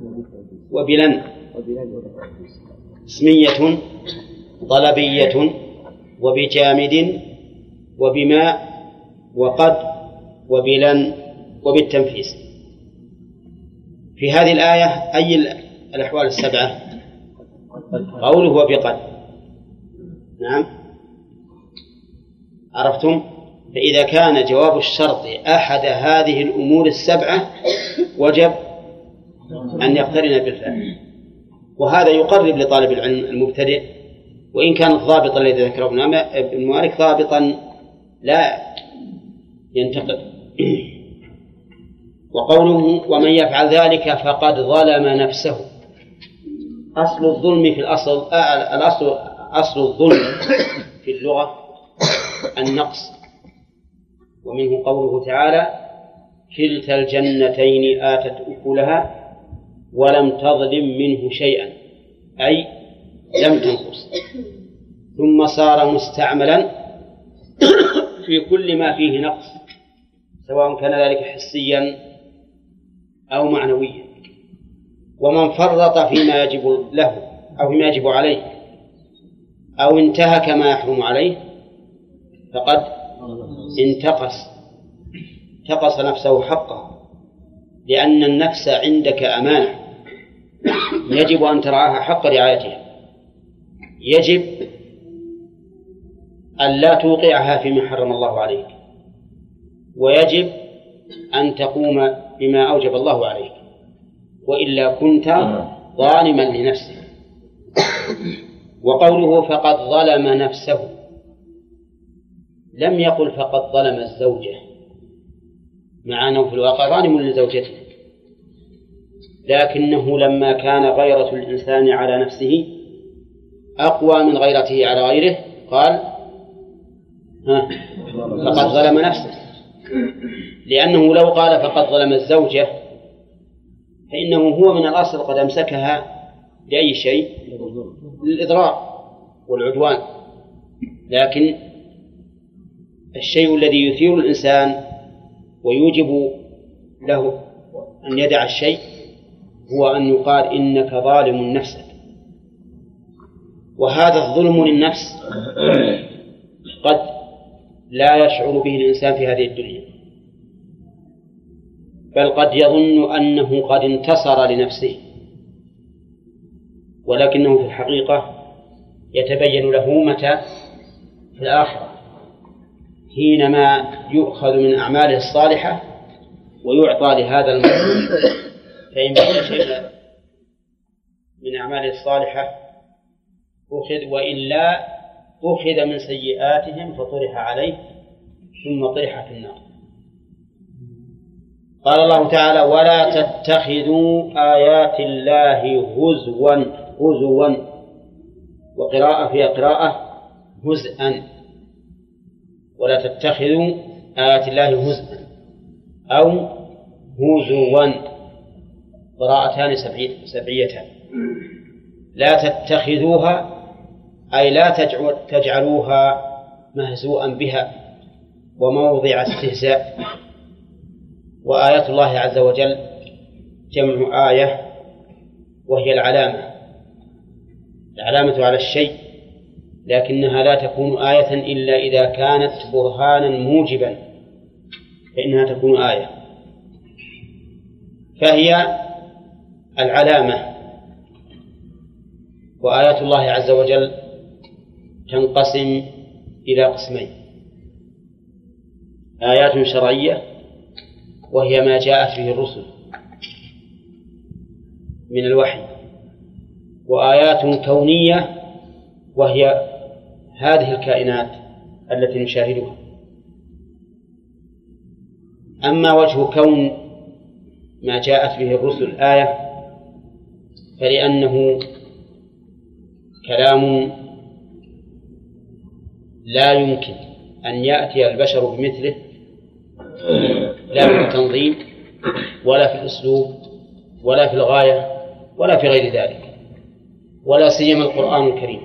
وبلن اسمية طلبية وبجامد وبما وقد وبلن وبالتنفيس. في هذه الآية أي الأحوال السبعة؟ قوله وبقد. نعم عرفتم؟ فإذا كان جواب الشرط أحد هذه الأمور السبعة وجب أن يقترن بالفعل، وهذا يقرب لطالب العلم المبتدئ، وإن كان الضابط الذي ذكره ابن مالك ضابطا لا ينتقد. وقوله ومن يفعل ذلك فقد ظلم نفسه. أصل الظلم في أصل الظلم في اللغة النقص، ومنه قوله تعالى كلتا الجنتين آتت أكلها ولم تظلم منه شيئا، أي لم تنقص، ثم صار مستعملا في كل ما فيه نقص سواء كان ذلك حسيا أو معنويا. ومن فرط فيما يجب له أو فيما يجب عليه أو انتهك ما يحرم عليه فقد انتقص نفسه حقه، لأن النفس عندك أمانة يجب أن ترعاها حق رعايتها، يجب أن لا توقعها فيما حرم الله عليك، ويجب أن تقوم بما أوجب الله عليك، وإلا كنت ظالما لنفسك. وقوله فقد ظلم نفسه لم يقل فقد ظلم الزوجة، مع أنه في الواقع ظالم لزوجته، لكنه لما كان غيرة الإنسان على نفسه أقوى من غيرته على غيره قال فقد ظلم نفسه، لأنه لو قال فقد ظلم الزوجة فإنه هو من الأصل قد أمسكها لأي شيء؟ للإضرار والعدوان. لكن الشيء الذي يثير الإنسان ويوجب له أن يدع الشيء هو أن يقال إنك ظالم نفسك. وهذا الظلم للنفس قد لا يشعر به الإنسان في هذه الدنيا، بل قد يظن أنه قد انتصر لنفسه، ولكنه في الحقيقة يتبين له متى؟ في الآخرة، حينما يؤخذ من أعماله الصالحة ويعطى لهذا المظلوم، فإن بقي شيء من أعماله الصالحة أخذ، وإلا أخذ من سيئاتهم فطرح عليه ثم طرح في النار. قال الله تعالى ولا تتخذوا آيات الله هزوا، وقراءة في قراءة هزءا، ولا تتخذوا آيات الله هزءا أو هزوا، قراءتان سبعيتان. لا تتخذوها أي لا تجعلوها مهزوءا بها وموضع استهزاء. وآيات الله عز وجل جمع آية، وهي العلامة على الشيء، لكنها لا تكون آية إلا إذا كانت برهانا موجبا فإنها تكون آية، فهي العلامة. وآيات الله عز وجل تنقسم إلى قسمين: آيات شرعية وهي ما جاءت به الرسل من الوحي، وآيات كونية وهي هذه الكائنات التي نشاهدها. أما وجه كون ما جاءت به الرسل آية فلأنه كلام لا يمكن أن يأتي البشر بمثله، لا في التنظيم ولا في الأسلوب ولا في الغاية ولا في غير ذلك، ولا سيما القرآن الكريم.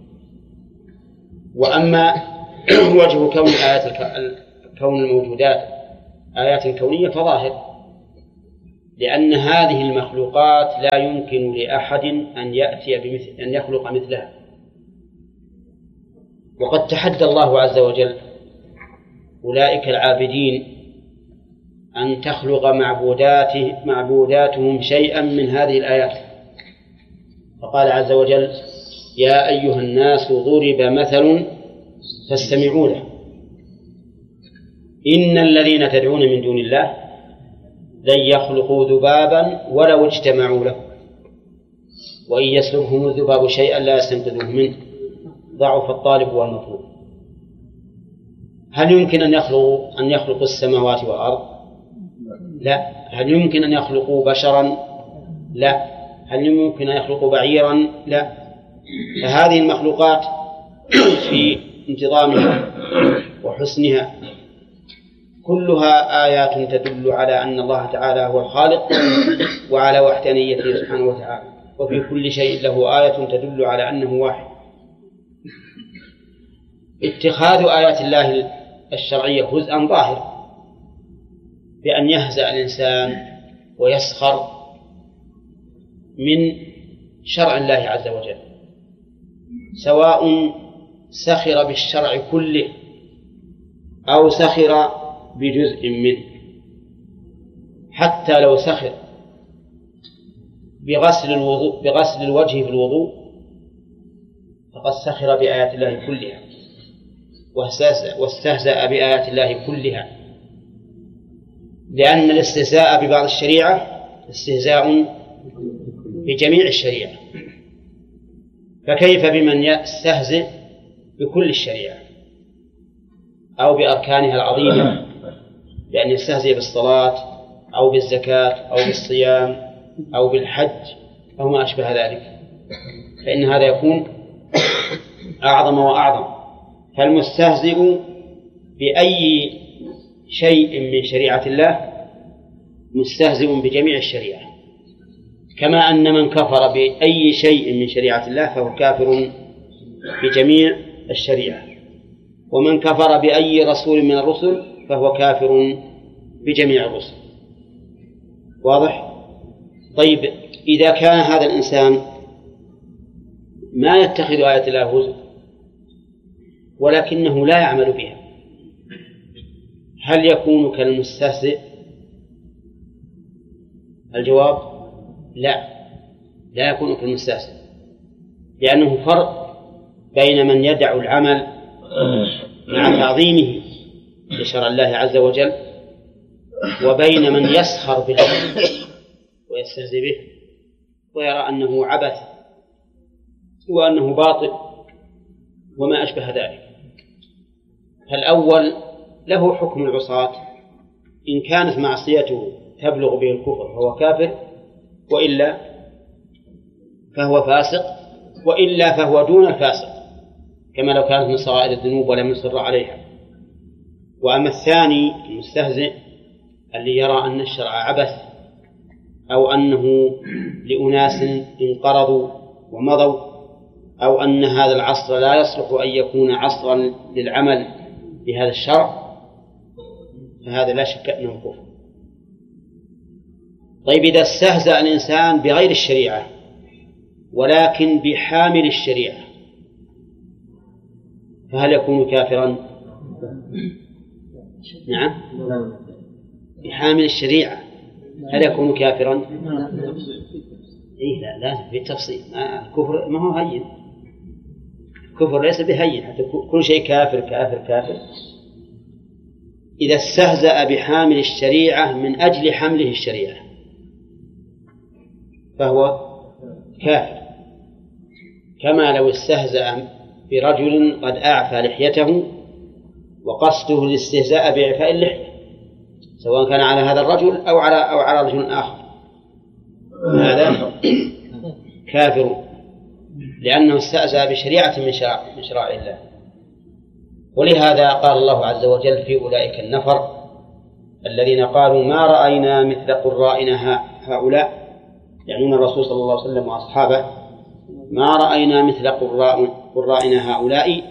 وأما وجه كون آيات كون الموجودات آيات كونية فظاهر، لأن هذه المخلوقات لا يمكن لأحد أن يأتي أن يخلق مثلها. وقد تحدى الله عز وجل أولئك العابدين أن تخلق معبوداتهم شيئا من هذه الآيات، فقال عز وجل: يا أيها الناس ضرب مثل فاستمعوا له إن الذين تدعون من دون الله لن يخلقوا ذبابا ولو اجتمعوا له وإن يسلبهم الذباب شيئا لا يستنقذوه منه ضعف الطالب والمطلوب. هل يمكن أن يخلقوا السماوات والأرض؟ لا. هل يمكن أن يخلقوا بشرا؟ لا. هل يمكن أن يخلقوا بعيرا؟ لا. فهذه المخلوقات في انتظامها وحسنها كلها آيات تدل على أن الله تعالى هو الخالق وعلى وحدانيته سبحانه وتعالى، وفي كل شيء له آية تدل على أنه واحد. اتخاذ آيات الله الشرعية هزءا ظاهر بأن يهزأ الإنسان ويسخر من شرع الله عز وجل، سواء سخر بالشرع كله أو سخر بجزء منه. حتى لو سخر بغسل الوجه في الوضوء فقد سخر بآيات الله كلها واستهزأ بآيات الله كلها، لأن الاستهزاء ببعض الشريعة استهزاء بجميع الشريعة، فكيف بمن يستهزئ بكل الشريعة أو بأركانها العظيمة، بأن يستهزئ بالصلاة أو بالزكاة أو بالصيام أو بالحج أو ما أشبه ذلك، فإن هذا يكون أعظم وأعظم. فالمستهزئ بأي شيء من شريعة الله مستهزئ بجميع الشريعة، كما أن من كفر بأي شيء من شريعة الله فهو كافر بجميع الشريعة، ومن كفر بأي رسول من الرسل فهو كافر بجميع الرسل. واضح؟ طيب، إذا كان هذا الإنسان ما يتخذ آيات الله هزء ولكنه لا يعمل بها، هل يكون كالمستهزئ؟ الجواب: لا يكون كالمستهزئ، لأنه فرق بين من يدع العمل مع تعظيمه لشرع الله عز وجل وبين من يسخر بالعمل ويستهزئ به ويرى أنه عبث وأنه باطل وما أشبه ذلك. فالأول له حكم العصاة، إن كانت معصيته تبلغ به الكفر فهو كافر، وإلا فهو فاسق، وإلا فهو دون الفاسق كما لو كانت من صغائر الذنوب ولم يصر عليها. وأما الثاني المستهزئ الذي يرى أن الشرع عبث أو أنه لأناس انقرضوا ومضوا أو أن هذا العصر لا يصلح أن يكون عصرا للعمل بهذا الشرع، فهذا لا شك أنه كفر. طيب، إذا استهزأ الإنسان بغير الشريعة ولكن بحامل الشريعة فهل يكون كافرا؟ نعم، بحامل الشريعة هل يكون كافرا؟ إيه، لا لازم في تفصيل. الكفر ما هو هين، الكفر ليس بهين، حتى كل شيء كافر كافر كافر. إذا استهزأ بحامل الشريعة من أجل حمله الشريعة فهو كافر، كما لو استهزأ برجل قد أعفى لحيته وقصده الاستهزاء بإعفاء اللحية، سواء كان على هذا الرجل أو على رجل آخر، هذا كافر لأنه استهزأ بشريعة من شرائع الله. ولهذا قال الله عز وجل في أولئك النفر الذين قالوا ما رأينا مثل قرائنا هؤلاء، يعنون الرسول صلى الله عليه وسلم وأصحابه: ما رأينا مثل قرائنا هؤلاء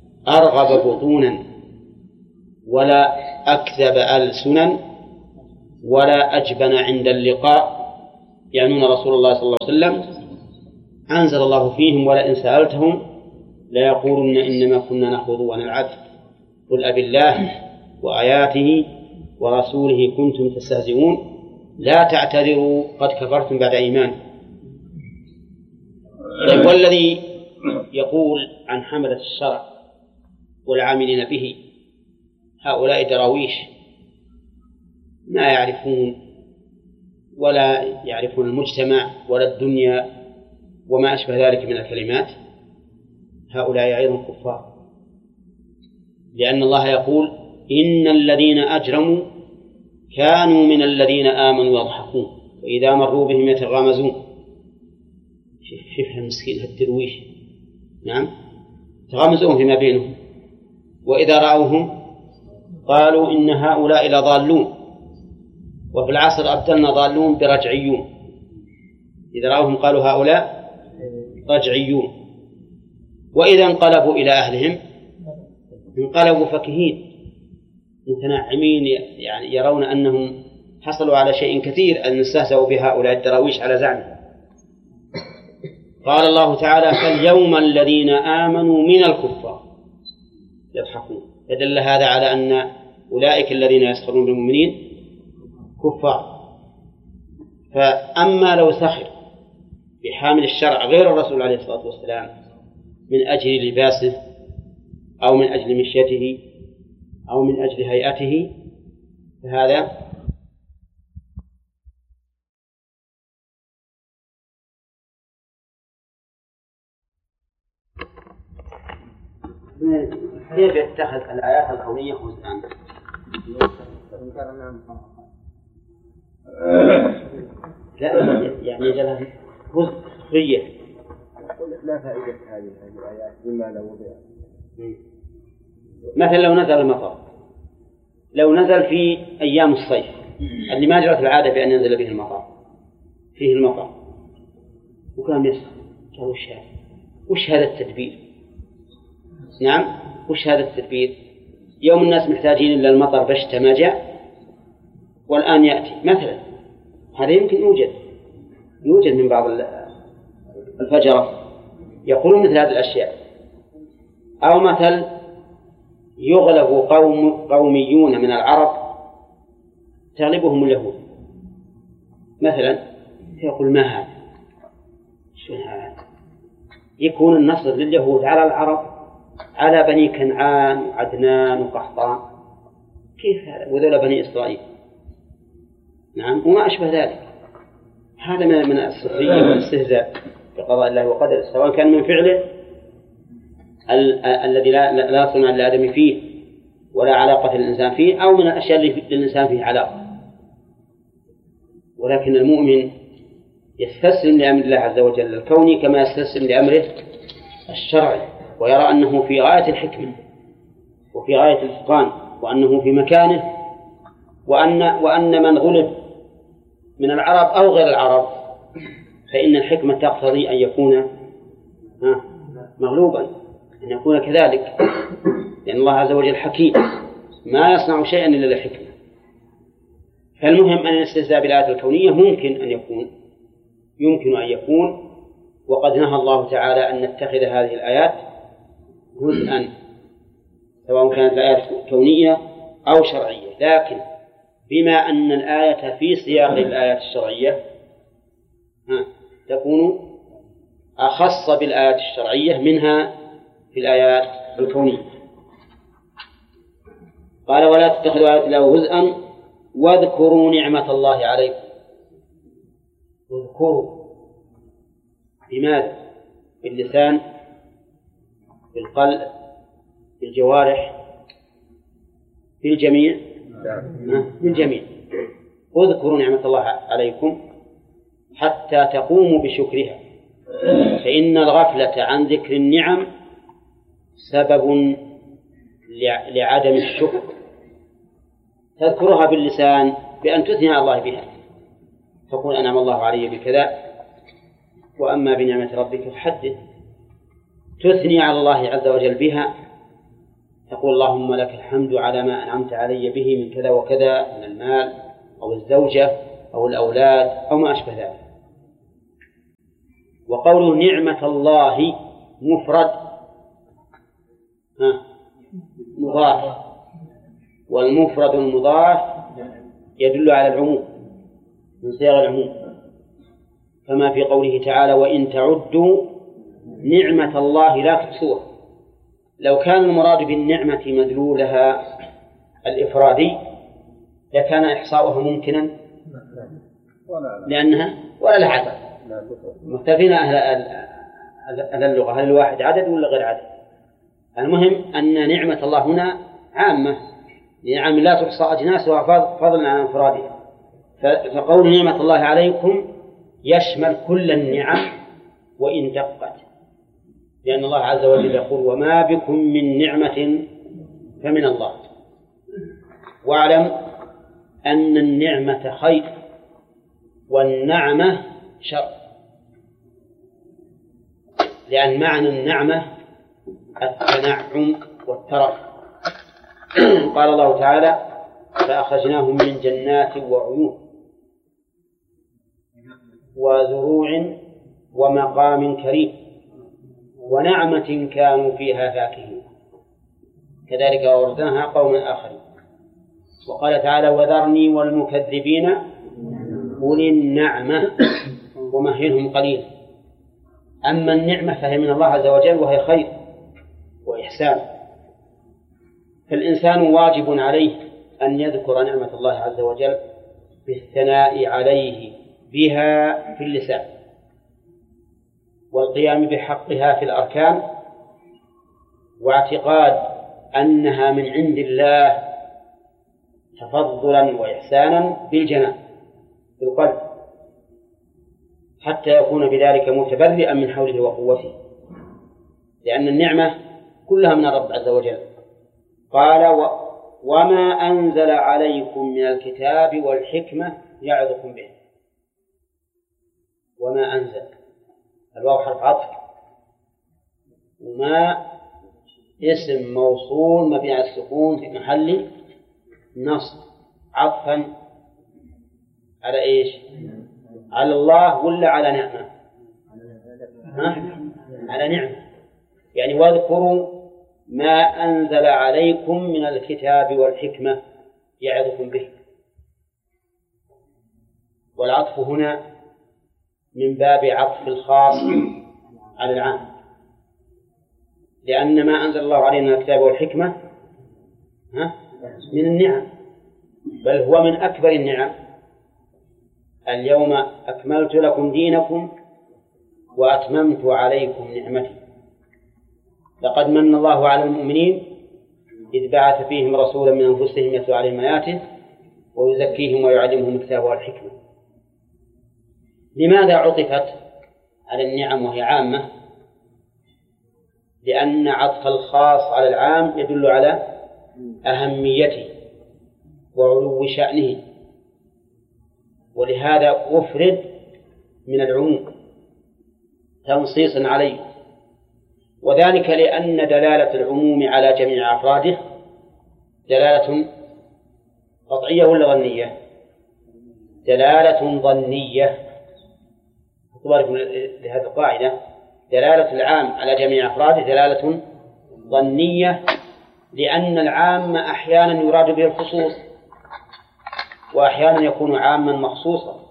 أرغب بطونا ولا أكذب ألسنا ولا أجبن عند اللقاء، يعنون رسول الله صلى الله عليه وسلم، أنزل الله فيهم ولئن سألتهم ليقولن إنما كنا نخوض ونلعب قل أبالله وآياته ورسوله كنتم تستهزئون لا تعتذروا قد كفرتم بعد إيمان. والذي يقول عن حملة الشرع والعاملين به هؤلاء دراويش ما يعرفون ولا يعرفون المجتمع ولا الدنيا وما أشبه ذلك من الكلمات، هؤلاء أيضا كفار، لأن الله يقول إن الذين أجرموا كانوا من الذين آمنوا يضحكون وإذا مروا بهم يتغامزون. شوف مسكين هالدرويش، نعم، يتغامزون فيما بينهم، وإذا رأوهم قالوا إن هؤلاء لضالون، وفي العصر أبدلنا ضالون برجعيون، إذا رأوهم قالوا هؤلاء رجعيون، وإذا انقلبوا إلى أهلهم انقلبوا فكهين متنعمين، يعني يرون أنهم حصلوا على شيء كثير أن استهزأوا بهؤلاء الدراويش على زعمه. قال الله تعالى فاليوم الذين آمنوا من الكفار يضحكون، فدل هذا على أن أولئك الذين يسخرون بالمؤمنين كفار. فأما لو سخر بحامل الشرع غير الرسول عليه الصلاة والسلام من أجل لباسه أو من أجل مشيته أو من أجل هيئته فهذا كيف يتخذ الآيات الكونية هزءا؟ لا يعني جلها هزء سخرية. لا فائدة هذه الآيات مما لو وضع. مثلا لو نزل المطر، لو نزل في أيام الصيف اللي ما جرت العادة بأن ينزل به المطر، فيه المطر وكان يسخن، وش هذا التدبير؟ نعم، وش هذا التدبير؟ يوم الناس محتاجين إلا المطر بشتى ما جاء والآن يأتي مثلا، هذا يمكن يوجد من بعض الفجرة يقولون مثل هذه الأشياء. أو مثل يغلب قوميون من العرب تغلبهم اليهود مثلا، يقول ما هذا؟ شو هذا؟ يكون النصر لليهود على العرب، على بني كنعان وعدنان وقحطان، كيف هذا؟ وذول بني إسرائيل، نعم، وما أشبه ذلك. هذا من السخرية والاستهزاء بقضاء الله وقدره، سواء كان من فعله الذي لا صنع للآدم فيه ولا علاقة للإنسان فيه، أو من الأشياء اللي للإنسان فيه علاقة. ولكن المؤمن يستسلم لأمر الله عز وجل الكوني كما يستسلم لأمره الشرعي، ويرى أنه في غاية الحكمة وفي غاية الإتقان، وأنه في مكانه، وأن من غلب من العرب أو غير العرب فإن الحكمة تقتضي أن يكون مغلوبا، أن يكون كذلك، لأن الله عز وجل حكيم ما يصنع شيئا إلا لحكمة. فالمهم أن الاستهزاء بالآيات الكونية يمكن أن يكون، وقد نهى الله تعالى أن نتخذ هذه الآيات هزءا، سواء كانت الآيات كونية أو شرعية، لكن بما أن الآية في سياق الآيات الشرعية تكون أخص بالآيات الشرعية منها في الآيات الكونية. قال ولا تتخذوا آيات الله هزءا واذكروا نعمة الله عليكم. واذكروا بماذا؟ باللسان، بالقلب، بالجوارح، بالجميع، بالجميع. اذكروا نعمة الله عليكم حتى تقوموا بشكرها، فإن الغفلة عن ذكر النعم سبب لعدم الشكر. تذكرها باللسان بأن تثني على الله بها، تقول أنعم الله علي بكذا، وأما بنعمة ربك فحدث. تثني على الله عز وجل بها، تقول اللهم لك الحمد على ما أنعمت علي به من كذا وكذا من المال أو الزوجة أو الأولاد أو ما أشبه ذلك. وقوله نعمة الله مفرد مضاف، والمفرد المضاف يدل على العموم من صيغ العموم، كما في قوله تعالى وإن تعدوا نعمة الله لا تحصوها. لو كان المراد بالنعمة مدلولها الإفرادي لكان إحصاؤها ممكنا لأنها ولا لها عدد. مختلفين أهل اللغة هل الواحد عدد ولا غير عدد. المهم أن نعمة الله هنا عامة، نعم لا تحصى أجناسها فضلا عن انفرادها. فقول نعمة الله عليكم يشمل كل النعم وإن دقت، لأن الله عز وجل يقول وما بكم من نعمة فمن الله. واعلم أن النعمة خير والنعمة شر، لأن معنى النعمة التنعم والترف. قال الله تعالى فأخرجناهم من جنات وعيون وزروع ومقام كريم ونعمة كانوا فيها فاكهين كذلك وأورثناها قوما آخرين. وقال تعالى وذرني والمكذبين أولي النعمة ومهلهم قليلا. أما النعمة فهي من الله عز وجل وهي خير وإحسان، فالإنسان واجب عليه أن يذكر نعمة الله عز وجل بالثناء عليه بها في اللسان والقيام بحقها في الأركان، واعتقاد أنها من عند الله تفضلا وإحسانا بالجنان بالقلب، حتى يكون بذلك متبرئا من حوله وقوته، لأن النعمة كلها من الرب عز وجل. قال وما أنزل عليكم من الكتاب والحكمة يعظكم به. وما أنزل الواو حرف عطف، وما اسم موصول مبني على السكون في محل نصب عطفا على إيش؟ على الله ولا على نعمة؟ على نعمة. يعني واذكروا ما أنزل عليكم من الكتاب والحكمة يعظكم به. والعطف هنا من باب عطف الخاص على العام، لأن ما أنزل الله علينا من الكتاب والحكمة من النعم، بل هو من أكبر النعم. اليوم أكملت لكم دينكم وأتممت عليكم نعمتي. لقد من الله على المؤمنين إذ بعث فيهم رسولا من أنفسهم يتلو عليهم آياته ويزكيهم ويعلمهم الكتاب والحكمة. لماذا عطفت على النعم وهي عامة؟ لأن عطف الخاص على العام يدل على أهميته وعلو شأنه، ولهذا أفرد من العموم تنصيصا عليه، وذلك لأن دلالة العموم على جميع أفراده دلالة قطعية ولا ظنية؟ دلالة ظنية. اعتباركم لهذه القاعدة دلالة العام على جميع أفراده دلالة ظنية، لأن العام أحيانا يراد به الخصوص وأحيانا يكون عاما مخصوصا،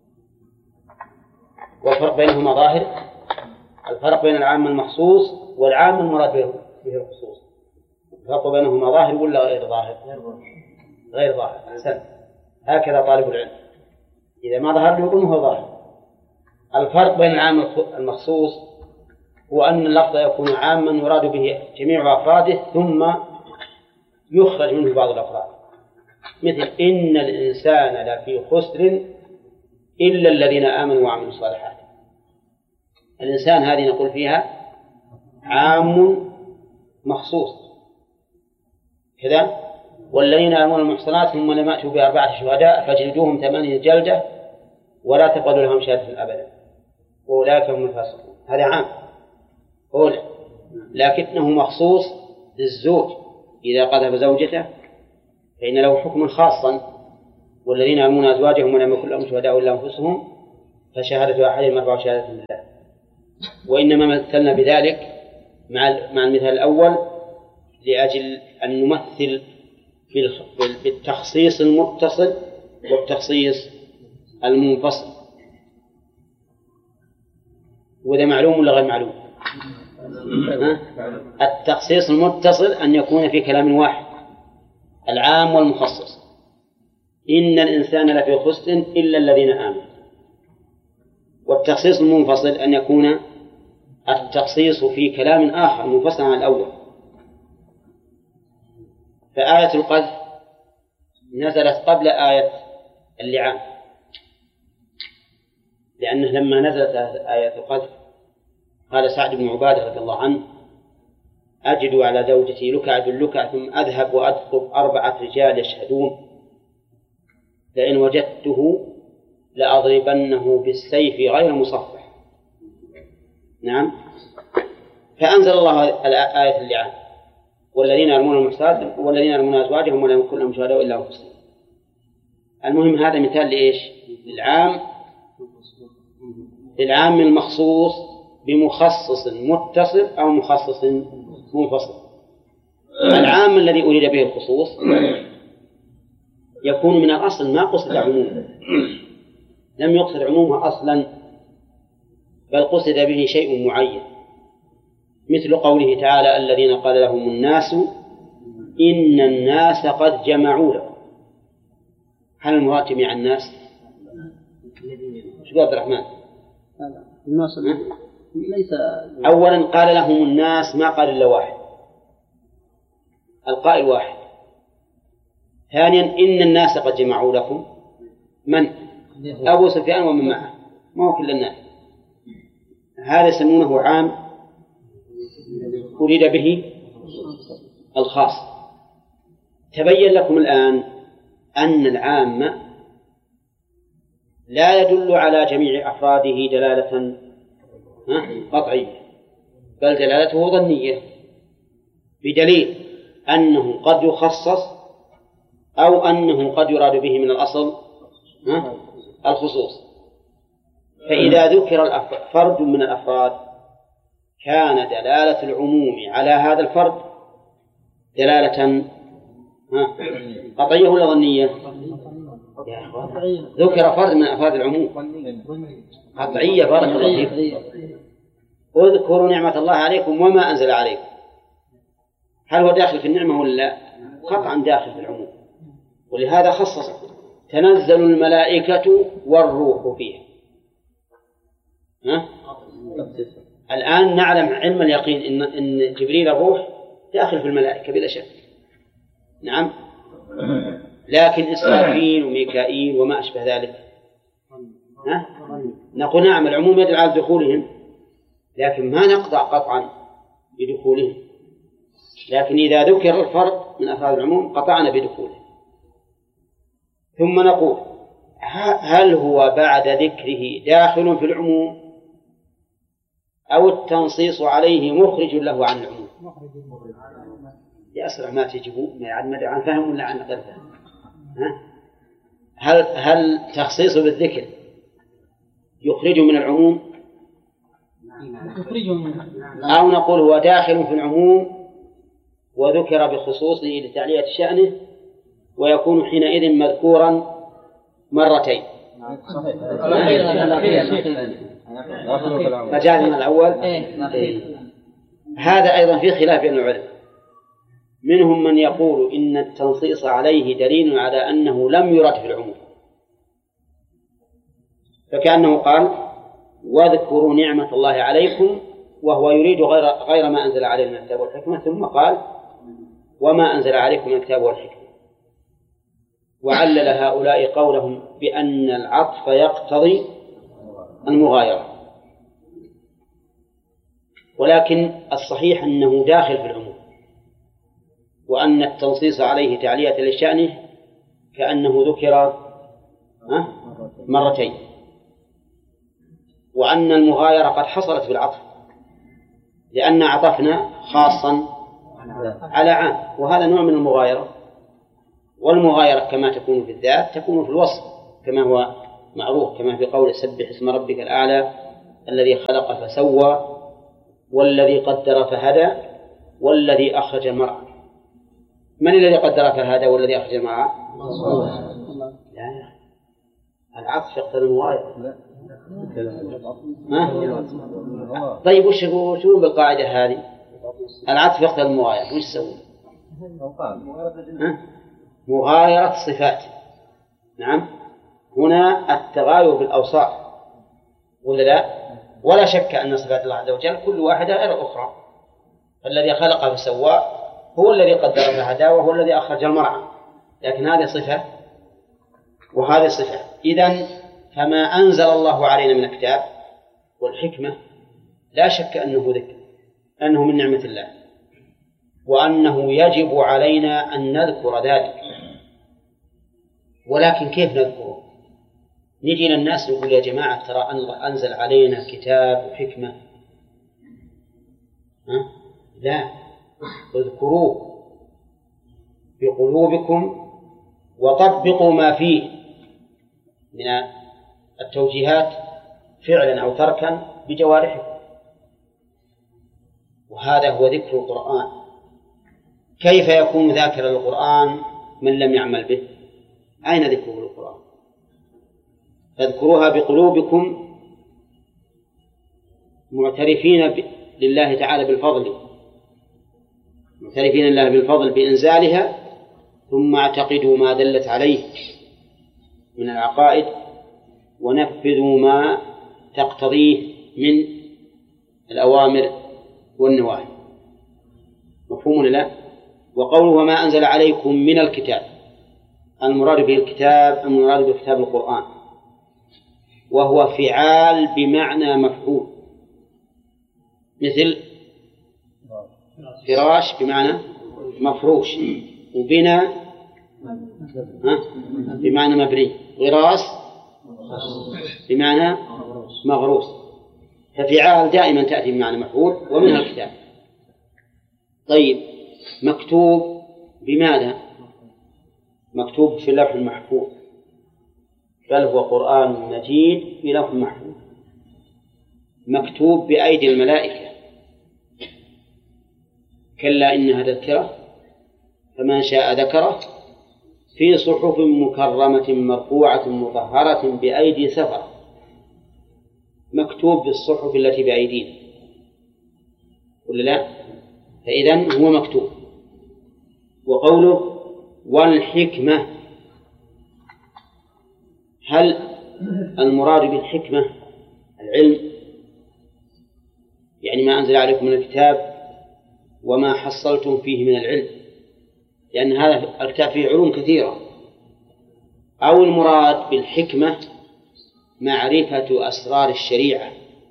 والفرق بينهما ظاهر. الفرق بين العام المخصوص والعام المراد به الخصوص الفرق بينهما ظاهر ولا غير ظاهر؟ غير ظاهر. أحسن. هكذا طالب العلم إذا ما ظهر له يقول هو ظاهر. الفرق بين العام المخصوص هو أن اللفظ يكون عاما يراد به جميع أفراده ثم يخرج منه بعض الأفراد، مثل إن الإنسان لفي خسر إلا الذين آمنوا وعملوا الصالحات. الإنسان هذه نقول فيها عام مخصوص كذا. والذين آمنوا المحصنات ثم لم يأتوا ب4 شهداء فاجلدوهم 8 جلدة ولا تقبلوا لهم شهادة أبدا وأولئك هم الفاسقون. هذا عام أولى، لكنه مخصوص للزوج إذا قذف زوجته فإن له حكم خاصا والذين يرمون أزواجهم ولم يكن لهم شهداء إلا أنفسهم فشهادة أحدهم 4 شهادات بالله. وإنما مثلنا بذلك مع المثال الأول لأجل أن نمثل بالتخصيص المتصل والتخصيص المنفصل. وده معلوم ولا غير معلوم؟ التخصيص المتصل أن يكون في كلام واحد العام والمخصص، إن الإنسان لفي خسر إلا الذين آمنوا. والتخصيص المنفصل أن يكون التخصيص في كلام آخر منفصل عن الأول. فآية القذف نزلت قبل آية اللعان، لأنه لما نزلت آية القذف قال سعد بن عبادة رضي الله عنه: أجد على زوجتي لكع باللكع ثم أذهب وأدخل 4 رجال يشهدون لئن وجدته لأضربنه بالسيف غير مصفح. نعم. فأنزل الله آية اللعان: والذين يرمون المحصنات والذين يرمون أزواجهم ولم يكن لهم شهداء إلا أنفسهم. المهم هذا مثال لإيش؟ للعام المخصوص بمخصص متصل أو مخصص منفصل. العام الذي أريد به الخصوص يكون من الأصل ما قصد عمومه، لم يقصد عمومه أصلا، بل قصد به شيء معين، مثل قوله تعالى: الذين قال لهم الناس إن الناس قد جمعوا لكم. هل المراد جميع الناس؟ شو عبد الرحمن؟ الناس ليس. أولا قال لهم الناس، ما قال إلا واحد، القائل واحد. ثانيا إن الناس قد جمعوا لكم، من؟ أبو سفيان ومن معه، ما هو كل الناس. هذا يسمونه عام أريد به الخاص. تبين لكم الآن أن العام لا يدل على جميع أفراده دلالة قطعية، بل دلالته ظنية، بدليل أنه قد يخصص أو أنه قد يراد به من الأصل الخصوص. فإذا ذكر فرد من الأفراد كان دلالة العموم على هذا الفرد دلالة قطعية ولا ظنية؟ ذكر فرد من أفراد العموم قطعية. بارك الله فيكم. اذكروا نعمة الله عليكم وما أنزل عليكم. هل هو داخل في النعمة ولا لا؟ قطعا داخل في العموم، ولهذا خصص: تنزل الملائكة والروح فيها. الآن نعلم علم اليقين إن جبريل الروح داخل في الملائكة بلا شك. نعم. لكن إسرافيل وميكائيل وما أشبه ذلك نقول نعم العموم يدل على دخولهم، لكن ما نقطع قطعا بدخولهم. لكن إذا ذكر الفرد من أفراد العموم قطعنا بدخوله. ثم نقول: هل هو بعد ذكره داخل في العموم أو التنصيص عليه مخرج له عن العموم؟ يا أسرع ما تجيبون عن فهم ولا عن غير فهم؟ هل تخصيصه بالذكر يخرجه من العموم أو نقول هو داخل في العموم وذكر بخصوصه لتعلية شأنه ويكون حينئذ مذكورا مرتين؟ مجازنا الأول. هذا أيضا في خلاف بين العلماء، منهم من يقول إن التنصيص عليه دليل على أنه لم يرد في العموم، فكأنه قال: واذكروا نعمة الله عليكم، وهو يريد غير ما أنزل عليه من الكتاب والحكمة، ثم قال: وما أنزل عليكم من الكتاب والحكمة. وعلل هؤلاء قولهم بأن العطف يقتضي المغايرة، ولكن الصحيح أنه داخل في العموم، وأن التنصيص عليه تعلية لشأنه كأنه ذكر مرتين، وأن المغايرة قد حصلت في العطف، لأن عطفنا خاصا على عام، وهذا نوع من المغايرة، والمغايرة كما تكون في الذات تكون في الوصف كما هو معروف، كما في قول سبح اسم ربك الأعلى الذي خلق فسوى والذي قدر فهدى والذي أخرج المرعى. من الذي قدر فهدى والذي أخرج المرعى؟ لا، العطف يقتضي المغايرة. طيب وش يقولون بالقاعدة هذه؟ العطف يقتضي المغايرة، وش يسوي؟ مغايرة صفات. نعم، هنا التغاير بالأوصاف ولا لا؟ ولا شك أن صفات الله عز وجل كل واحدة غير الأخرى. الذي خلق فسوى هو الذي قدر فهدى وهو الذي أخرج المرعى، لكن هذه صفة وهذه صفة. إذن فما أنزل الله علينا من الكتاب والحكمة لا شك أنه ذكر، أنه من نعمة الله، وأنه يجب علينا أن نذكر ذلك. ولكن كيف نذكره؟ نجي للناس نقول يا جماعة ترى الله أنزل علينا كتاب وحكمة. لا، اذكروه بقلوبكم وطبقوا ما فيه من التوجيهات فعلا أو تركا بجوارحكم. وهذا هو ذكر القرآن. كيف يكون ذاكر القرآن من لم يعمل به؟ أين ذكره القرآن؟ فاذكروها بقلوبكم معترفين لله تعالى بالفضل، معترفين لله بالفضل بإنزالها، ثم اعتقدوا ما دلت عليه من العقائد ونفذوا ما تقتضيه من الأوامر والنواهي. مفهوم ولا لا؟ وقوله وما أنزل عليكم من الكتاب، المراد به الكتاب، المراد بكتاب القرآن، وهو فعال بمعنى مفعول، مثل فراش بمعنى مفروش، وبناء بمعنى مبني، غراس بمعنى مغروس. ففعال دائما تأتي بمعنى مفعول ومنها الكتاب. طيب، مكتوب بماذا؟ مكتوب في اللوح المحفوظ، بل هو قرآن مجيد في لوح محفوظ، مكتوب بأيدي الملائكة. كلا إنها تذكرة فمن شاء ذكره في صحف مكرمة مرفوعة مطهرة بأيدي سفرة. مكتوب بالصحف التي بأيدينا ولا لا؟ فإذن هو مكتوب. وقوله والحكمة، هل المراد بالحكمة العلم؟ يعني ما أنزل عليكم من الكتاب وما حصلتم فيه من العلم، لأن هذا الكتاب فيه علوم كثيرة. أو المراد بالحكمة معرفة أسرار الشريعة،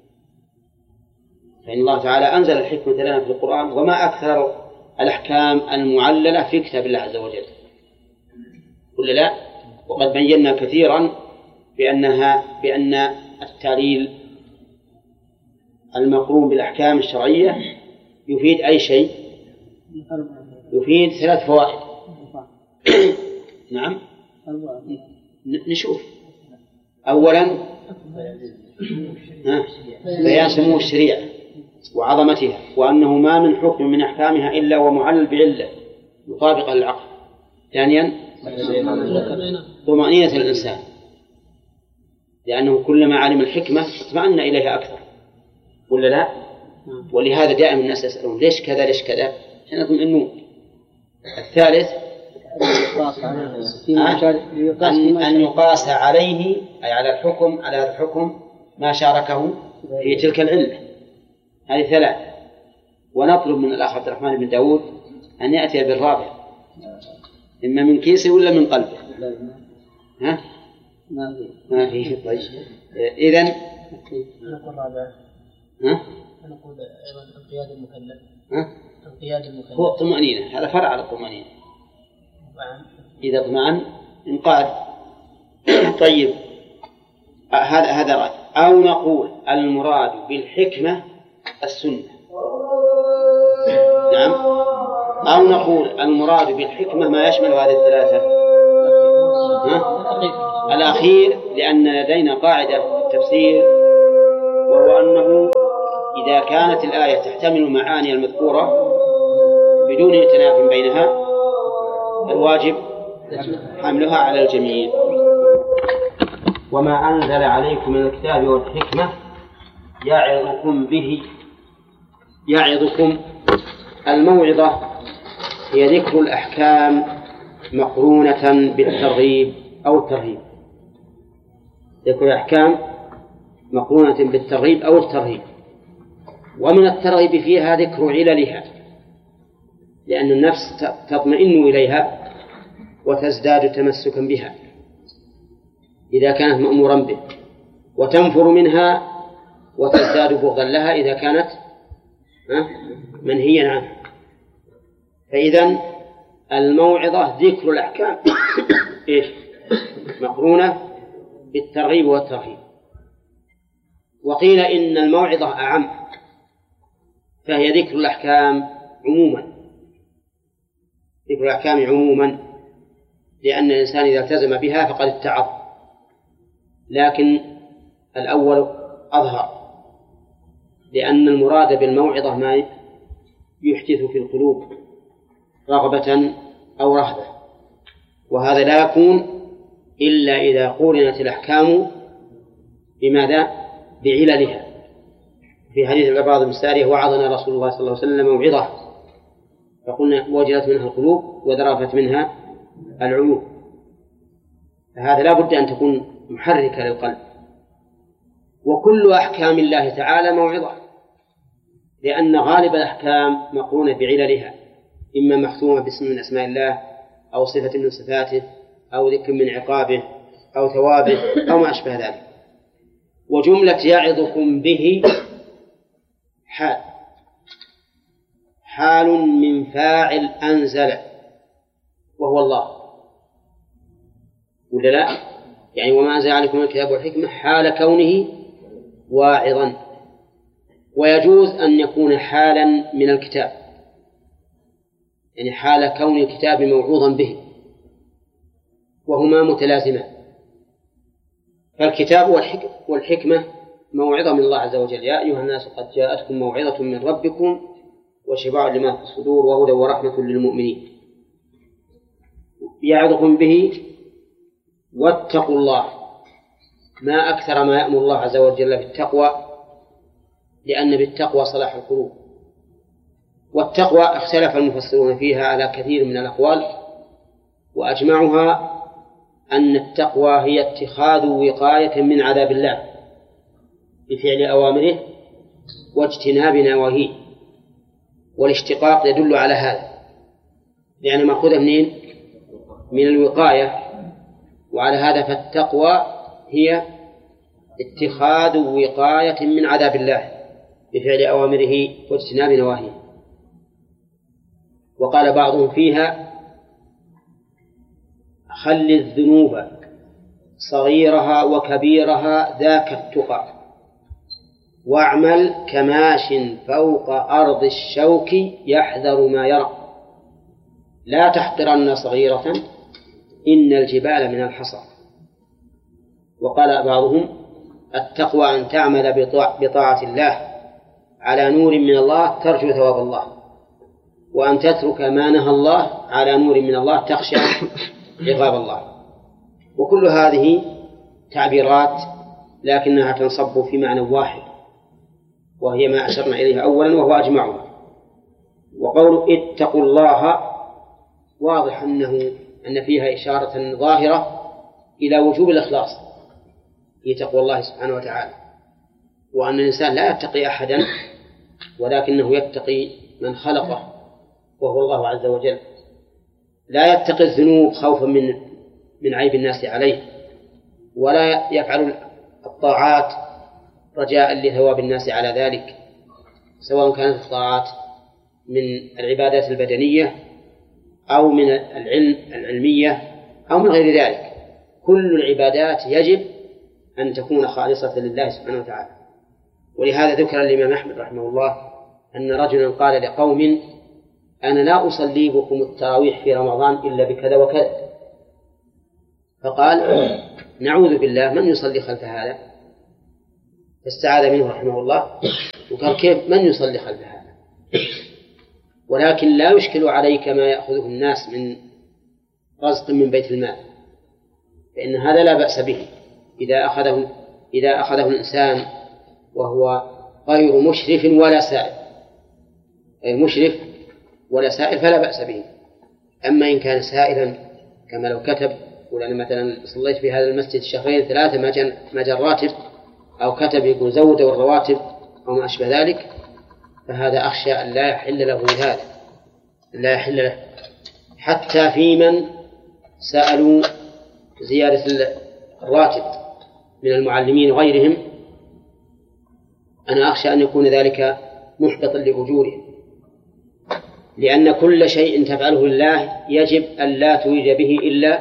فإن الله تعالى أنزل الحكمة لنا في القرآن، وما أكثر الأحكام المعللة في كتاب الله عز وجل ولا لا؟ وقد بينا كثيرا بأن التعليل المقرون بالأحكام الشرعية يفيد أي شيء؟ يفيد 3 فوائد. نعم، نشوف. أولا بيان سمو الشريعة وعظمتها، وأنه ما من حكم من أحكامها إلا ومعلل بعلة مطابقة للعقل. ثانيا طمأنينة الإنسان، لأنه كلما علم الحكمة اطمأن إليها أكثر ولا لا؟ ولهذا دائما الناس يسألون ليش كذا ليش كذا، عشان يطمئنون. الثالث أن يقاس عليه، أي على الحكم، على هذا الحكم ما شاركه في تلك العلة. هذه 3. ونطلب من الأخ عبد الرحمن بن داود أن يأتي بالرابع، إما من كيسه ولا من قلبه. ها؟ ما فيه. طيب، إذن نقول رابع. ها؟ نقول أيضا انقياد المكلف. ها؟ انقياد المكلف هو الطمأنينة، هذا فرع على الطمأنينة. إذا اطمأن انقاد. طيب، هذا رأي. أو نقول المراد بالحكمة السنة. نعم، أو نقول المراد بالحكمة ما يشمل هذه 3 الأخير، لأن لدينا قاعدة في التفسير، وهو أنه إذا كانت الآية تحتمل المعاني المذكورة بدون تناف بينها الواجب حملها على الجميع. وما أنزل عليكم من الكتاب والحكمة يعظكم به. يعظكم، الموعظة هي ذكر الأحكام مقرونة بالترغيب أو الترهيب. ذكر الأحكام مقرونة بالترغيب أو الترهيب. ومن الترغيب فيها ذكر عللها، لأن النفس تطمئن إليها وتزداد تمسكا بها إذا كانت مأمورا به، وتنفر منها وتزداد بغضا لها إذا كانت منهيا عنها. فإذن الموعظة ذكر الأحكام مقرونة بالترغيب والترهيب. وقيل إن الموعظة أعم، فهي ذكر الأحكام عموما، ذكر الأحكام عموما، لأن الإنسان إذا التزم بها فقد اتعظ. لكن الأول أظهر، لأن المراد بالموعظة ما يحدث في القلوب رغبة أو رهبة، وهذا لا يكون إلا إذا قورنت الأحكام بماذا؟ بعللها. في حديث العباد بن سارية: وعظنا رسول الله صلى الله عليه وسلم موعظة فقلنا وجلت منها القلوب وذرفت منها العيون. فهذا لا بد أن تكون محركة للقلب. وكل أحكام الله تعالى موعظة، لأن غالب الأحكام مقرونة بعللها، إما مختومة باسم من أسماء الله أو صفة من صفاته أو ذكر من عقابه أو ثوابه أو ما أشبه ذلك. وجملة يعظكم به حال من فاعل أنزل وهو الله، ولا لا؟ يعني وما أنزل عليكم من الكتاب والحكمة حال كونه واعظا. ويجوز أن يكون حالا من الكتاب، يعني حال كون الكتاب موعوظا به، وهما متلازمان. فالكتاب والحكمة موعظة من الله عز وجل: يا أيها الناس قد جاءتكم موعظة من ربكم وشفاء لما في الصدور وهدى ورحمة للمؤمنين. يعظكم به واتقوا الله. ما أكثر ما يأمر الله عز وجل بالتقوى، لأن بالتقوى صلاح القلوب. والتقوى اختلف المفسرون فيها على كثير من الأقوال، وأجمعها أن التقوى هي اتخاذ وقاية من عذاب الله بفعل أوامره واجتناب نواهيه. والاشتقاق يدل على هذا، لأن مأخوذة منين؟ من الوقاية. وعلى هذا فالتقوى هي اتخاذ وقاية من عذاب الله بفعل أوامره واجتناب نواهيه. وقال بعضهم فيها: خل الذنوب صغيرها وكبيرها ذاك التقى، واعمل كماش فوق أرض الشوك يحذر ما يرى، لا تحقرن صغيرة إن الجبال من الحصى. وقال بعضهم: التقوى أن تعمل بطاعة الله على نور من الله ترجو ثواب الله، وأن تترك ما نهى الله على نور من الله تخشى عقاب الله. وكل هذه تعبيرات لكنها تنصب في معنى واحد، وهي ما أشرنا إليها أولا وهو أجمعها. وقول اتقوا الله واضح أن فيها إشارة ظاهرة إلى وجوب الإخلاص في تقوى الله سبحانه وتعالى، وأن الإنسان لا يتقي أحدا ولكنه يتقي من خلقه وهو الله عز وجل. لا يتقي الذنوب خوفا من عيب الناس عليه، ولا يفعل الطاعات رجاء لثواب الناس على ذلك، سواء كانت الطاعات من العبادات البدنية أو من العلمية أو من غير ذلك. كل العبادات يجب أن تكون خالصة لله سبحانه وتعالى. ولهذا ذكر الإمام أحمد رحمه الله أن رجلا قال لقوم: أنا لا أصلي بكم التراويح في رمضان إلا بكذا وكذا. فقال نعوذ بالله من يصلي خلف هذا، فاستعاذ منه رحمه الله وقال كيف من يصلي خلف هذا؟ ولكن لا يشكل عليك ما يأخذه الناس من رزق من بيت المال، فإن هذا لا بأس به إذا أخذه الإنسان وهو غير مشرف ولا سائل، غير مشرف ولا سائل فلا بأس به. أما إن كان سائلا كما لو كتب ولأن مثلا صليت في هذا المسجد شهرين 3 ما جاء الراتب، أو كتب يقول زودوا الرواتب أو ما أشبه ذلك، فهذا أخشى أن لا يحل له هذا، لا يحل له. حتى في من سألوا زيادة الراتب من المعلمين وغيرهم، أنا أخشى أن يكون ذلك محبطا لأجورهم، لأن كل شيء تفعله لله يجب أن لا تريد به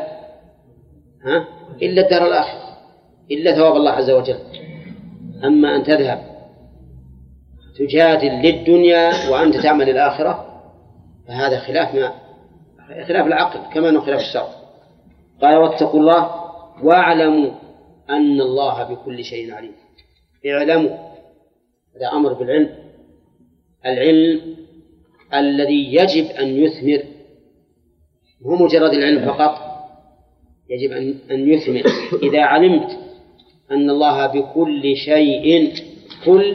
إلا الدار الآخرة، إلا ثواب الله عز وجل. أما أن تذهب تجادل للدنيا وأنت تعمل الآخرة فهذا خلاف العقل كما أنه خلاف الشرع. قال واتقوا الله واعلموا أن الله بكل شيء عليم. اعلموا، هذا أمر بالعلم، العلم الذي يجب أن يثمر، هو مجرد العلم فقط، يجب أن يثمر. إذا علمت أن الله بكل شيء، كل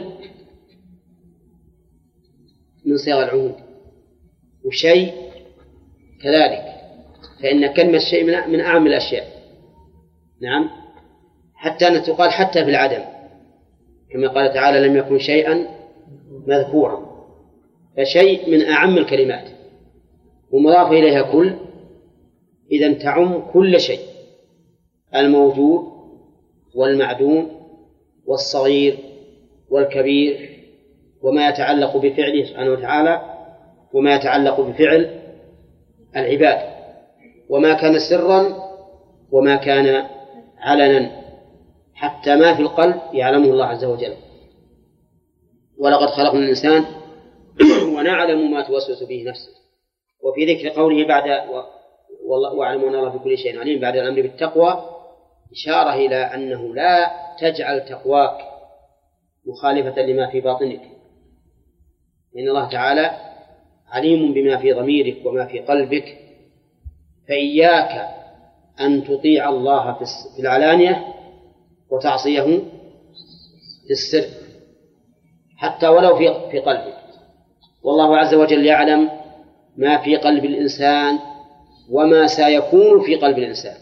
من صيغ العموم وشيء كذلك، فإن كلمة شيء من أعم الأشياء. نعم، حتى أن تقال حتى في العدم كما قال تعالى لم يكن شيئا مذكورا، فشيء من أعم الكلمات ومضاف إليها كل، إذن تعم كل شيء، الموجود والمعدوم والصغير والكبير وما يتعلق بفعله سبحانه وتعالى وما يتعلق بفعل العباد، وما كان سرا وما كان علنا، حتى ما في القلب يعلمه الله عز وجل. ولقد خلقنا الإنسان ونعلم ما توسوس به نفسه. وفي ذكر قوله بعد واعلموا أن الله بكل شيء عليم بعد الأمر بالتقوى إشارة إلى أنه لا تجعل تقواك مخالفة لما في باطنك، لأن الله تعالى عليم بما في ضميرك وما في قلبك، فإياك أن تطيع الله في العلانية وتعصيه في السر حتى ولو في قلبك. والله عز وجل يعلم ما في قلب الإنسان وما سيكون في قلب الإنسان،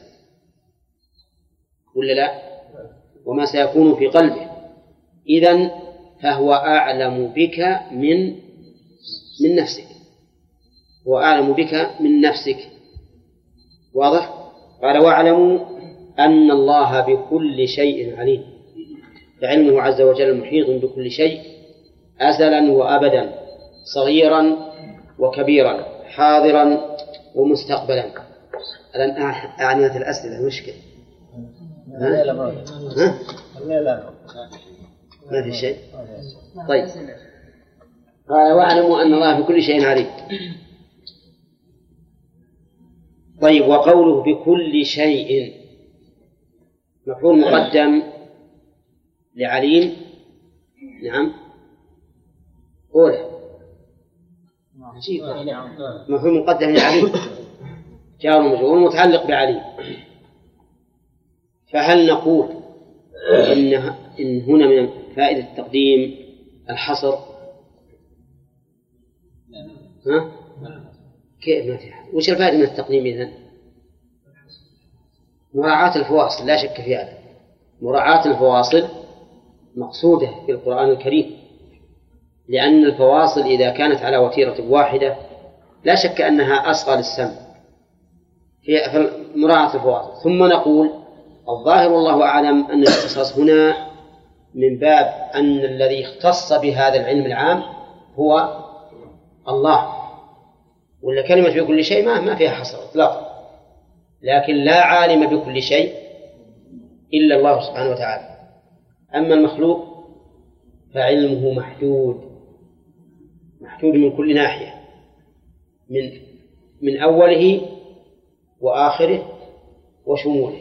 ولا لا؟ وما سيكون في قلبه، إذن فهو أعلم بك من نفسك، هو أعلم بك من نفسك. واضح؟ قال واعلموا أن الله بكل شيء عليم، فعلمه عز وجل محيط بكل شيء أزلا وأبدا، صغيرا وكبيرا، حاضرا ومستقبلا. الآن أعنيت الأسئلة مشكلة. لا ما في شيء. طيب، قال واعلموا أن الله بكل شيء عليم. طيب، وقوله بكل شيء مفعول مقدم لعليم. نعم، أولى مفعول مقدم لعليم جار ومجرور متعلق بعليم. فهل نقول إن هنا من فائدة التقديم الحصر؟ ها؟ كيف ما فيها؟ وش الفائدة من التقديم إذن؟ مراعاة الفواصل، لا شك في هذا. مراعاة الفواصل مقصودة في القرآن الكريم، لأن الفواصل إذا كانت على وتيرة واحدة لا شك أنها أصغى للسمع في مراعاة الفواصل. ثم نقول الظاهر والله أعلم أن الاختصاص هنا من باب أن الذي اختص بهذا العلم العام هو الله، ولا كلمة بكل شيء ما فيها حصر إطلاقا، لكن لا عالم بكل شيء إلا الله سبحانه وتعالى. أما المخلوق فعلمه محدود من كل ناحية، من أوله وآخره وشموله.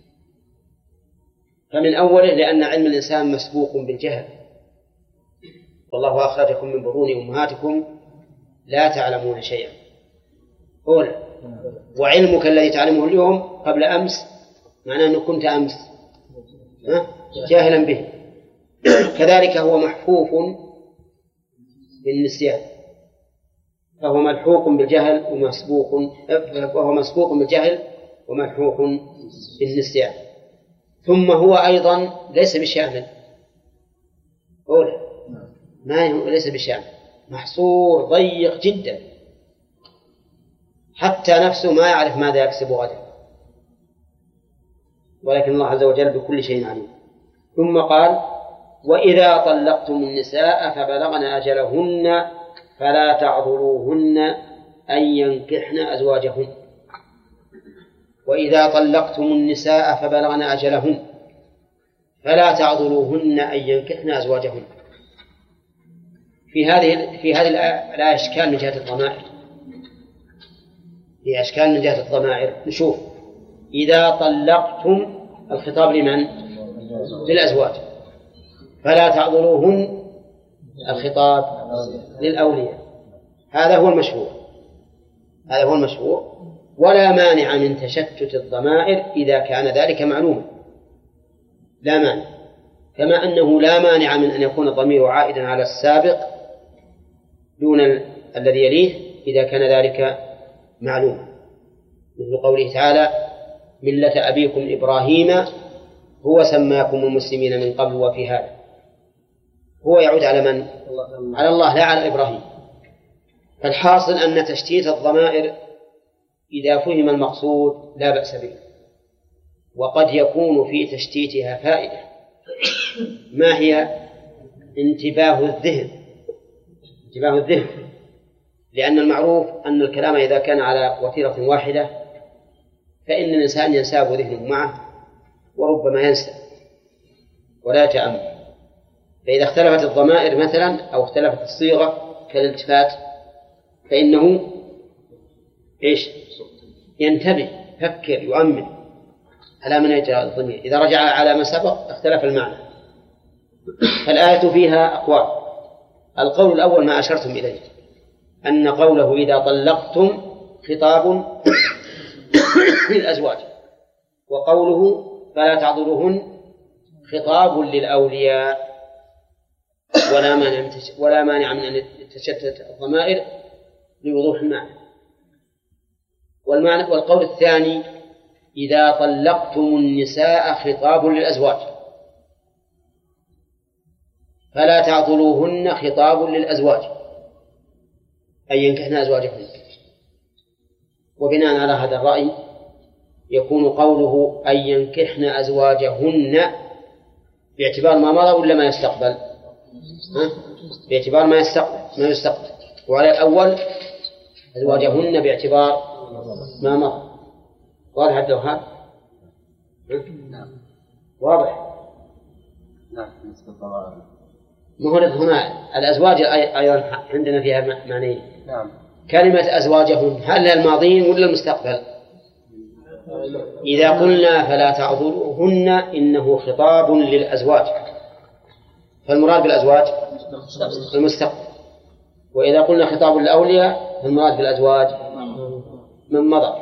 فمن أوله لأن علم الإنسان مسبوق بالجهل، والله أخرجكم من بطون أمهاتكم لا تعلمون شيئا. أولا، وعلمك الذي تعلمه اليوم قبل أمس معناه أنك كنت أمس جاهلا به. كذلك هو محفوف بالنسيان، فهو ملحوق بالجهل وهو مسبوق بالجهل وملحوق بالنسيان. ثم هو أيضا ليس بشامل، ليس بشامل، محصور ضيق جدا، حتى نفسه ما يعرف ماذا يكسب غدا، ولكن الله عز وجل بكل شيء عليم. ثم قال: وإذا طلقتم النساء فبلغن أجلهن فلا تعضلوهن أن ينكحن أزواجهن. وإذا طلقتم النساء فبلغن أجلهن فلا تعضلوهن أن ينكحن أزواجهن. في هذه الآية أشكال من جهة الضمائر، في أشكال من جهة الضمائر. نشوف: إذا طلقتم، الخطاب لمن؟ للأزواج. فلا تعضلوهن، الخطاب للأولياء. هذا هو المشروع، ولا مانع من تشتت الضمائر إذا كان ذلك معلوما، لا مانع، كما أنه لا مانع من أن يكون الضمير عائدا على السابق دون الذي يليه إذا كان ذلك معلوما، مثل قوله تعالى: ملة أبيكم إبراهيم هو سماكم المسلمين من قبل وفي هذا. هو يعود على من؟ على الله، لا على إبراهيم. فالحاصل أن تشتيت الضمائر إذا فهم المقصود لا بأس به، وقد يكون في تشتيتها فائدة. ما هي؟ انتباه الذهن، لأن المعروف أن الكلام إذا كان على وتيرة واحدة فإن الإنسان ينساب ذهنه معه، وربما ينسى ولا يتأمل. فإذا اختلفت الضمائر مثلا أو اختلفت الصيغة كالالتفات فإنه ينتبه، يفكر، يؤمن على من يجرى الضمير. إذا رجع على ما سبق اختلف المعنى. فالآية فيها أقوال. القول الأول ما أشرتم إليه، أن قوله إذا طلقتم خطاب للأزواج، وقوله فلا تعضلوهن خطاب للأولياء، ولا مانع من أن تشتت الضمائر لوضوح المعنى. والقول الثاني: إذا طلقتم النساء خطاب للأزواج، فلا تعضلوهن خطاب للأزواج أن ينكحن أزواجهن. وبناء على هذا الرأي يكون قوله أن ينكحن أزواجهن باعتبار ما مضى ولا ما يستقبل؟ باعتبار ما يستقبل. وعلى الأول أزواجهن باعتبار ما مضى. واضح عبد الوهاب؟ واضح؟ هنا الأزواج أيضا عندنا فيها معنيين. كلمة أزواجهن هل الماضين ولا المستقبل؟ إذا قلنا فلا تعضلوهن إنه خطاب للأزواج، فالمراد بالأزواج المستقبل. وإذا قلنا خطاب للأولياء فالمراد بالأزواج من مضى.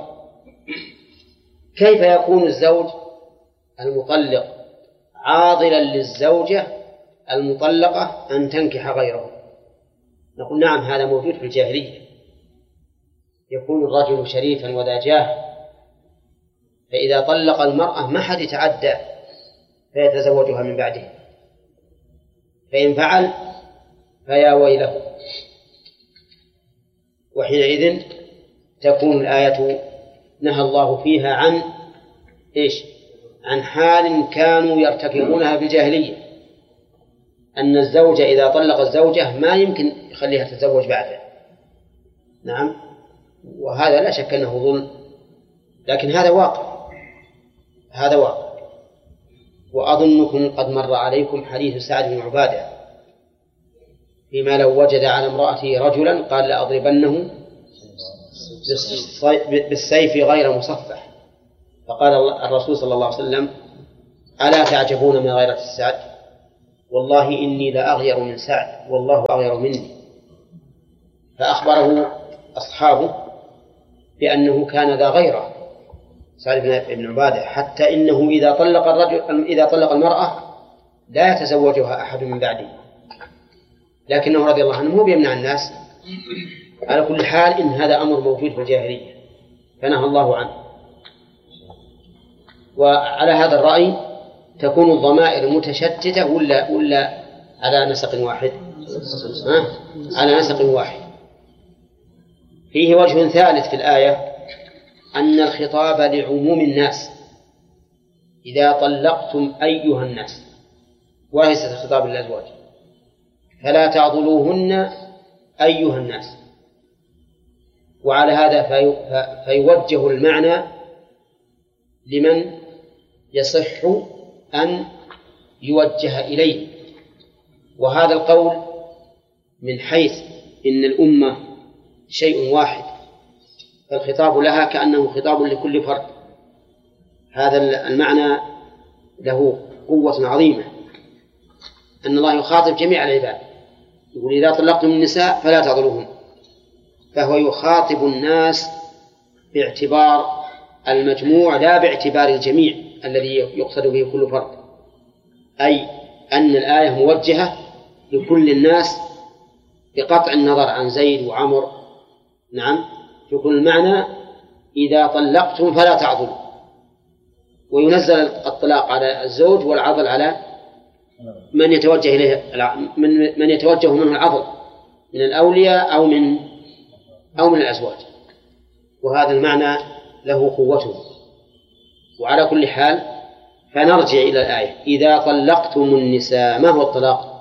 كيف يكون الزوج المطلق عاضلا للزوجة المطلقة أن تنكح غيره؟ نقول نعم، هذا موجود في الجاهلية. يكون الرجل شريفا وذا جاه، فإذا طلق المرأة ما حد يتعدى فيتزوجها من بعده، فإن فعل فيا ويله. وحينئذ تكون الآية نهى الله فيها عن عن حال كانوا يرتكبونها في الجاهلية، أن الزوج إذا طلق الزوجة ما يمكن يخليها تتزوج بعده. نعم، وهذا لا شك أنه ظلم، لكن هذا واقع. وأظنكم قد مر عليكم حديث سعد بن عبادة فيما لو وجد على امرأته رجلا قال لأضربنه بالسيف غير مصفح فقال الرسول صلى الله عليه وسلم: ألا تعجبون من غيرة السعد؟ والله إني لأغير من سعد والله أغير مني. فأخبره أصحابه بأنه كان ذا غيرة سعد بن عبادة، حتى إنه إذا طلق المرأة لا يتزوجها أحد من بعده، لكنه رضي الله عنه بيمنع الناس. على كل حال إن هذا أمر موجود في الجاهلية فنهى الله عنه. وعلى هذا الرأي تكون الضمائر متشتتة ولا على نسق واحد؟ على نسق واحد. فيه وجه ثالث في الآية، أن الخطاب لعموم الناس إذا طلقتم أيها الناس، وليس الخطاب للأزواج. فلا تعضلوهن أيها الناس. وعلى هذا فيوجه المعنى لمن يصح أن يوجه إليه. وهذا القول من حيث إن الأمة شيء واحد، فالخطاب لها كأنه خطاب لكل فرد. هذا المعنى له قوة عظيمة، أن الله يخاطب جميع العباد، يقول: إذا طلقتم النساء فلا تعضلوهن. فهو يخاطب الناس باعتبار المجموع لا باعتبار الجميع الذي يقصد به كل فرد، أي أن الآية موجهة لكل الناس بقطع النظر عن زيد وعمر. نعم، يكون المعنى: إذا طلقتم فلا تعضلوا، وينزل الطلاق على الزوج والعضل على من يتوجه إليه، من يتوجه منه العضل من الأولياء أو من الأزواج. وهذا المعنى له قوته. وعلى كل حال فنرجع إلى الآية: إذا طلقتم النساء. ما هو الطلاق؟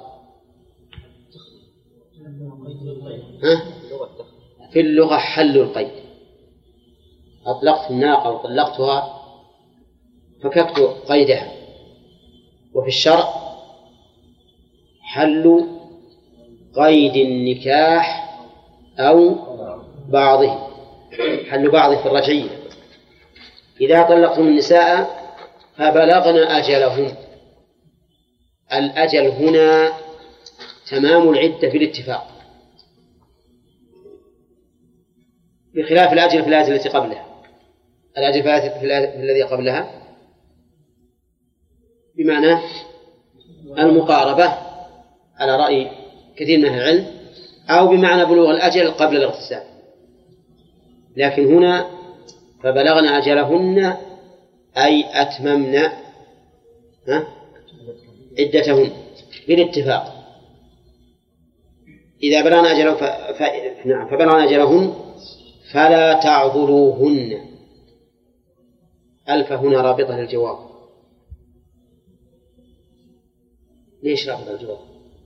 في اللغة حل القيد. أطلقت الناقة وطلقتها فككت قيدها. وفي الشرع حل قيد النكاح أو بعضه، حل بعضه في الرجعية. إذا طلقتم النساء فبلغن أجلهن. الأجل هنا تمام العدة بالاتفاق، بخلاف الأجل في الآية التي قبلها. الأجل في الذي قبلها بمعنى المقاربة على رأي كثير من أهل العلم، أو بمعنى بلوغ الأجل قبل الاغتسال. لكن هنا فبلغن أجلهن أي أتممن عدتهن بالاتفاق. إذا بلغن أجلهن فبلغن أجلهن فلا تعضلوهن. ألف هنا رابطة للجواب. ليش رابطة الجواب؟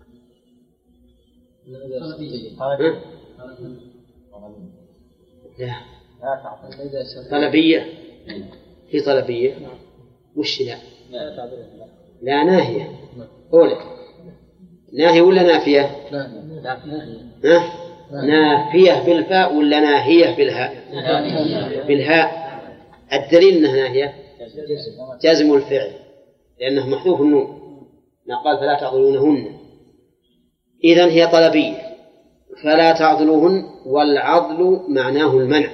لا، طلبية. في طلبية وش؟ لا ناهية. أولى ناهية ولا نافية؟ نافية بالفاء ولا ناهية بالهاء؟ بالهاء. الدليل أنها ناهية جازم الفعل لأنه محذوف النون. قال: فلا تعضلونهن. إذن هي طلبية. فلا تعضلوهن، والعضل معناه المنع.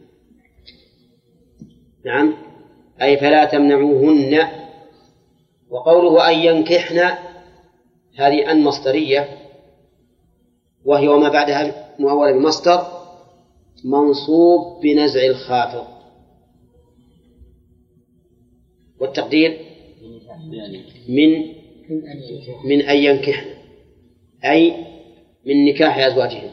نعم، أي فلا تمنعوهن. وقوله أن ينكحن هذه أن مصدرية، وهي وما بعدها مؤولة بمصدر منصوب بنزع الخافض، والتقدير من أن ينكحن، أي من نكاح أزواجهن.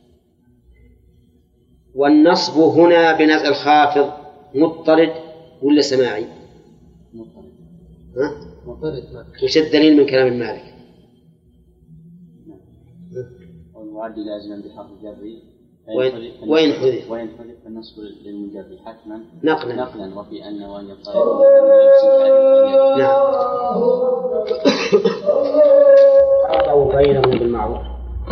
والنصب هنا بنزع الخافض مضطرد ولا سماعي؟ مضطرد. وش الدليل من كلام مالك؟ والمعد لازما بحرف الجر وإن حذف فالنصب للمجر حتما نقلا وفي أن وأن يضطرد. نعم. أو بينهم بالمعروف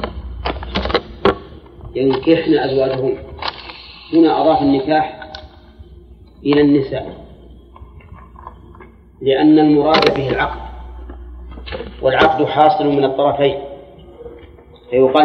ينكحن أزواجهم. هنا أضاف النكاح إلى النساء لأن المراد به العقد، والعقد حاصل من الطرفين، فيقال